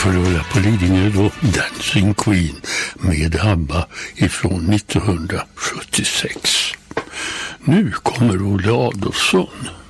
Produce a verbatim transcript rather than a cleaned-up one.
förlora på Lidingö då Dancing Queen med ABBA ifrån nittonhundrasjuttiosex. Nu kommer Olle Adolphson.